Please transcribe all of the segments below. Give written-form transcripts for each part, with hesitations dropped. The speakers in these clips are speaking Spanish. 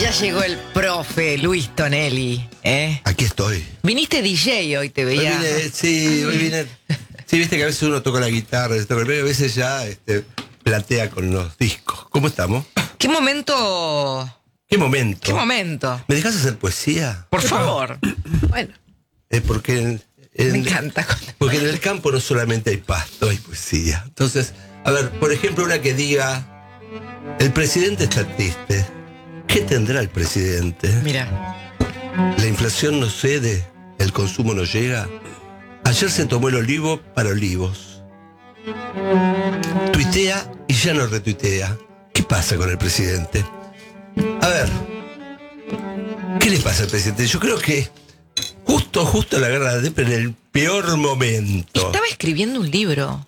Ya llegó el profe Luis Tonelli, ¿eh? Aquí estoy. Viniste DJ hoy, te veía. Hoy vine. Sí, viste que a veces uno toca la guitarra, toca el piano, a veces ya platea con los discos. ¿Cómo estamos? ¿Qué momento? ¿Qué momento? ¿Qué momento? ¿Me dejas hacer poesía? Por favor. Bueno, Porque me encanta. Porque en el campo no solamente hay pasto, hay poesía. Entonces, a ver, por ejemplo, una que diga: el presidente está triste. ¿Qué tendrá el presidente? Mira. La inflación no cede, el consumo no llega. Ayer se tomó el olivo para olivos. Tuitea y ya no retuitea. ¿Qué pasa con el presidente? A ver, ¿qué le pasa al presidente? Yo creo que justo la guerra de Depre, en el peor momento. Estaba escribiendo un libro.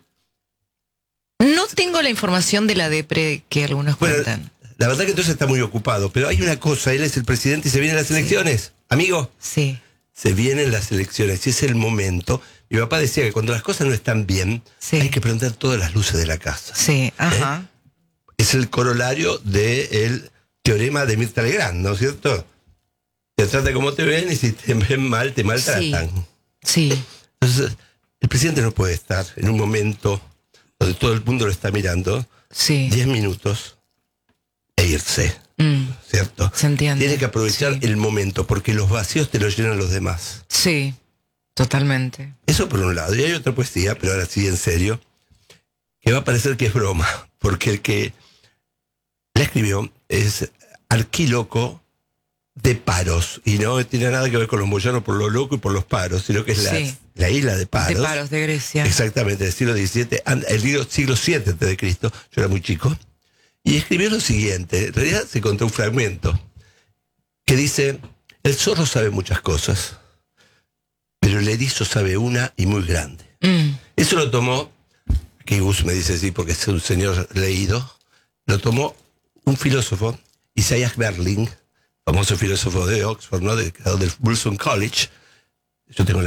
No tengo la información de la Depre que algunos cuentan. La verdad que entonces está muy ocupado, pero hay una cosa: él es el presidente y se vienen las elecciones. Amigo, Sí. se vienen las elecciones y es el momento. Mi papá decía que cuando las cosas no están bien, Sí. hay que prender todas las luces de la casa. Sí, ajá. Es el corolario del teorema de Mirta Legrand, ¿no es cierto? Te trata como te ven y si te ven mal, te maltratan. Sí. Entonces, el presidente no puede estar en un momento donde todo el mundo lo está mirando, Sí. 10 minutos e irse, ¿cierto? Se entiende. Tiene que aprovechar Sí. el momento, porque los vacíos te los llenan los demás. Sí, totalmente. Eso por un lado. Y hay otra poesía, pero ahora sí en serio, que va a parecer que es broma, porque el que la escribió es Arquíloco de Paros, y no tiene nada que ver con los moyanos por lo loco y por los paros, sino que es Sí. la isla de Paros. De Paros, de Grecia. Exactamente, del siglo XVII, el siglo VII antes de Cristo. Yo era muy chico. Y escribió lo siguiente: en realidad se contó un fragmento que dice: el zorro sabe muchas cosas, pero el erizo sabe una y muy grande. Eso lo tomó, aquí Gus me dice sí porque es un señor leído, lo tomó un filósofo, Isaiah Berlin, famoso filósofo de Oxford, ¿no? Del Wilson College. Yo tengo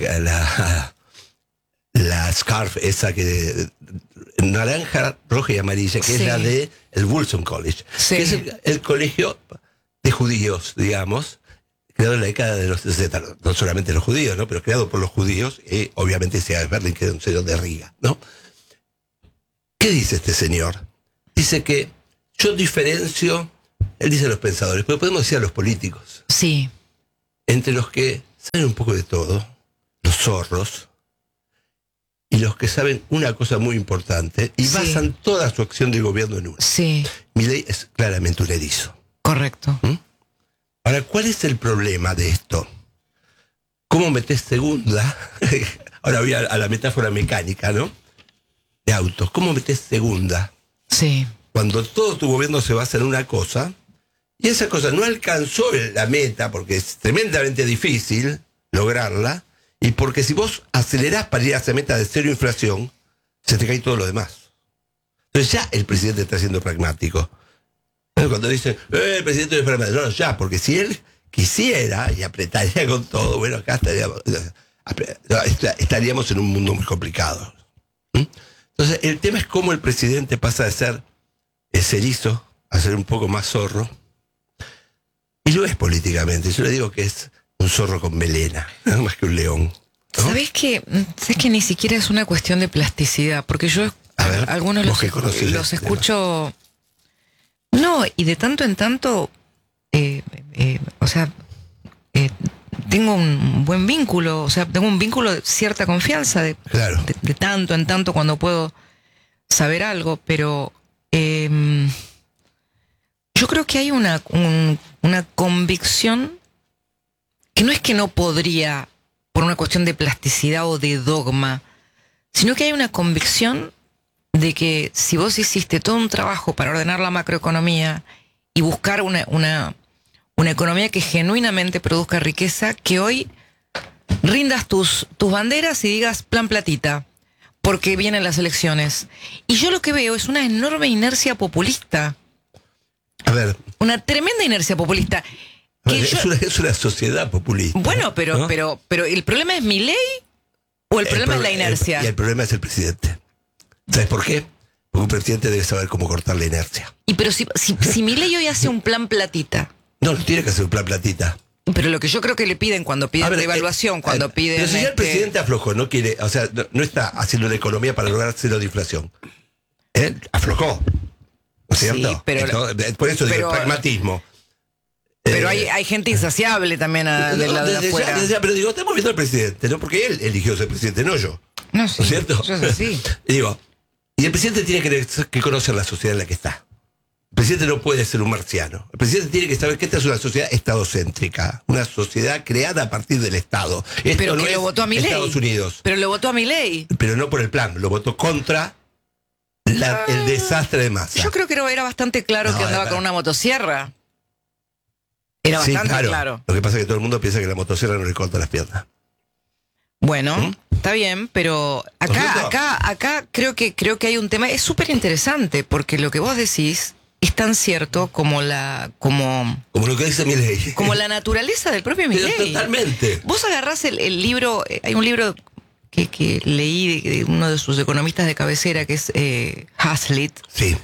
la scarf esa que naranja, roja y amarilla, que Sí. es la de el Wilson College, Sí. que es el colegio de judíos, digamos, creado en la década de los 60, no solamente los judíos, ¿no? Pero creado por los judíos, y obviamente Isaiah Berlin, que era un señor de Riga, ¿no? ¿Qué dice este señor? Dice que yo diferencio, él dice a los pensadores, pero podemos decir a los políticos, Sí. entre los que saben un poco de todo, los zorros, y los que saben una cosa muy importante y Sí. basan toda su acción de gobierno en una. Sí. Milei es claramente un erizo. Correcto. Ahora, ¿cuál es el problema de esto? ¿Cómo metés segunda? Ahora voy a la metáfora mecánica, ¿no? De autos. ¿Cómo metés segunda Sí. cuando todo tu gobierno se basa en una cosa y esa cosa no alcanzó la meta porque es tremendamente difícil lograrla, y porque si vos acelerás para ir a esa meta de cero inflación, se te cae todo lo demás? Entonces ya el presidente está siendo pragmático. Cuando dicen, el presidente no es pragmático, no, ya, porque si él quisiera y apretaría con todo, bueno, acá estaríamos en un mundo muy complicado. Entonces el tema es cómo el presidente pasa de ser ese erizo a ser un poco más zorro, y lo es políticamente. Yo le digo que es un zorro con melena, nada más que un león, ¿no? ¿Sabés que ni siquiera es una cuestión de plasticidad? Porque yo A ver, algunos vos que conocés los el escucho. No, y de tanto en tanto, tengo un buen vínculo, o sea, tengo un vínculo de cierta confianza, Claro. de tanto en tanto cuando puedo saber algo, pero yo creo que hay una convicción que no es que no podría, por una cuestión de plasticidad o de dogma, sino que hay una convicción de que si vos hiciste todo un trabajo para ordenar la macroeconomía y buscar una economía que genuinamente produzca riqueza, que hoy rindas tus banderas y digas plan platita, porque vienen las elecciones. Y yo lo que veo es una enorme inercia populista. A ver, Una tremenda inercia populista. Que es una sociedad populista. Bueno, pero, ¿no? pero ¿el problema es Milei o el problema es la inercia? Y el problema es el presidente. ¿Sabes por qué? Porque un presidente debe saber cómo cortar la inercia. Y pero si Milei hoy hace un plan platita. No tiene que hacer un plan platita. Pero lo que yo creo que le piden cuando piden devaluación, cuando piden... Pero si ya el presidente aflojó, no quiere, o sea, no está haciendo una economía para lograr cero de inflación. Él aflojó, ¿no es cierto? Sí, pero, por eso digo, el pragmatismo. Pero hay gente insaciable también del lado de afuera. Pero digo, estamos viendo al presidente, ¿no? Porque él eligió ser presidente, no yo. No, sí, ¿no es cierto? Eso es así. Y el presidente tiene que conocer la sociedad en la que está. El presidente no puede ser un marciano. El presidente tiene que saber que esta es una sociedad estadocéntrica, una sociedad creada a partir del Estado. Esto pero no que es lo votó a Milei. Estados Unidos. Pero lo votó a Milei. Pero no por el plan, lo votó contra el desastre de Massa. Yo creo que era bastante claro que andaba con una motosierra. Era bastante claro. Lo que pasa es que todo el mundo piensa que la motosierra no le corta las piernas. Bueno, está bien, pero acá creo que hay un tema, es súper interesante, porque lo que vos decís es tan cierto como lo que dice Milei. Como la naturaleza del propio Milei. Pero totalmente. Vos agarrás el libro, hay un libro que leí de uno de sus economistas de cabecera, que es Hazlitt. Sí.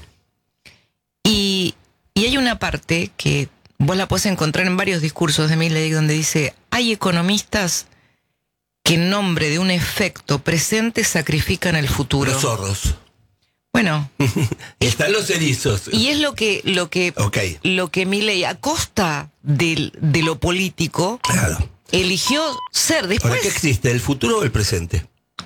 Y hay una parte que vos la podés encontrar en varios discursos de Milei, donde dice, hay economistas que en nombre de un efecto presente sacrifican el futuro. Los zorros. Bueno. Están los erizos. Y es lo que Milei, a costa de lo político, eligió ser. Después, ¿Para qué existe? ¿El futuro o el presente?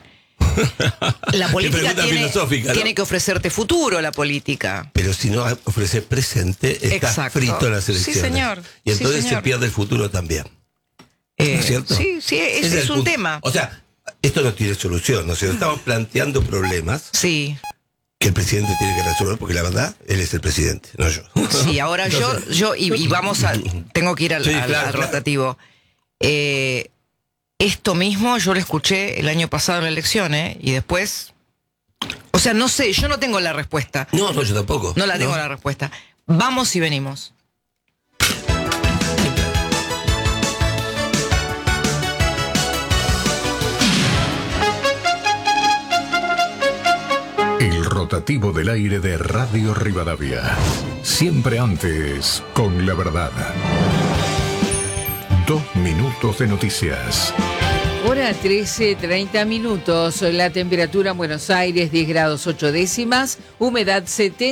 La política filosófica, ¿no? Tiene que ofrecerte futuro, la política. Pero si no ofrece presente, está frito en las elecciones. Sí, señor. Y entonces se pierde el futuro también. ¿No es cierto? Sí, es un tema. O sea, esto no tiene solución, ¿no es cierto? Estamos planteando problemas que el presidente tiene que resolver, porque la verdad, él es el presidente, no yo. Sí, ahora yo tengo que ir al rotativo. Esto mismo yo lo escuché el año pasado en la elección, y después, o sea, no sé, yo no tengo la respuesta. No, yo tampoco. No tengo la respuesta. Vamos y venimos. El rotativo del aire de Radio Rivadavia. Siempre antes, con la verdad. 2 minutos de noticias. Hora 13:30. La temperatura en Buenos Aires 10 grados 8 décimas, humedad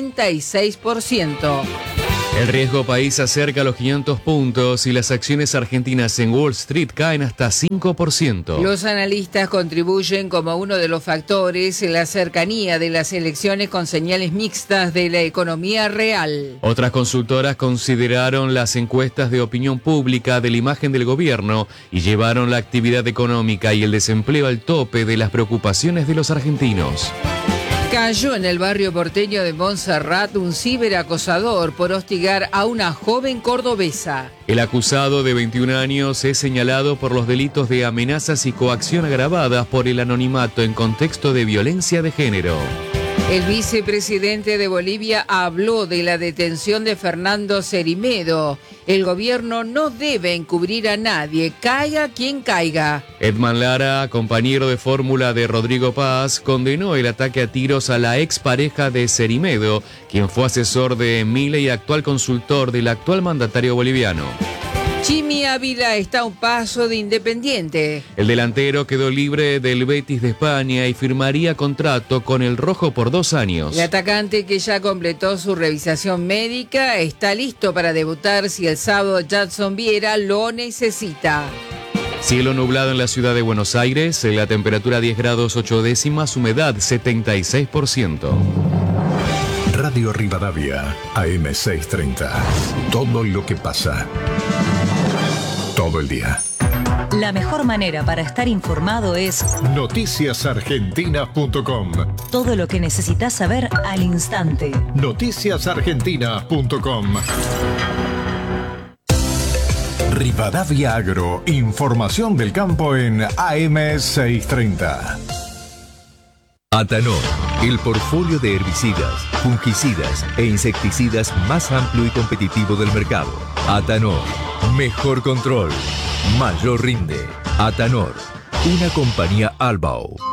76%. El riesgo país acerca a los 500 puntos y las acciones argentinas en Wall Street caen hasta 5%. Los analistas contribuyen como uno de los factores en la cercanía de las elecciones con señales mixtas de la economía real. Otras consultoras consideraron las encuestas de opinión pública de la imagen del gobierno y llevaron la actividad económica y el desempleo al tope de las preocupaciones de los argentinos. Cayó en el barrio porteño de Montserrat un ciberacosador por hostigar a una joven cordobesa. El acusado de 21 años es señalado por los delitos de amenazas y coacción agravadas por el anonimato en contexto de violencia de género. El vicepresidente de Bolivia habló de la detención de Fernando Cerimedo. El gobierno no debe encubrir a nadie, caiga quien caiga. Edman Lara, compañero de fórmula de Rodrigo Paz, condenó el ataque a tiros a la expareja de Cerimedo, quien fue asesor de Milei y actual consultor del actual mandatario boliviano. Chimi Ávila está a un paso de Independiente. El delantero quedó libre del Betis de España y firmaría contrato con el rojo por 2 años. El atacante, que ya completó su revisación médica, está listo para debutar si el sábado Jadson Viera lo necesita. Cielo nublado en la ciudad de Buenos Aires, la temperatura 10 grados 8 décimas, humedad 76%. Radio Rivadavia, AM630. Todo lo que pasa. Todo el día. La mejor manera para estar informado es noticiasargentinas.com. Todo lo que necesitas saber al instante. Noticiasargentinas.com. Rivadavia Agro, información del campo en AM630. Atanor, el portfolio de herbicidas, fungicidas e insecticidas más amplio y competitivo del mercado. Atanor, mejor control, mayor rinde. Atanor, una compañía Albao.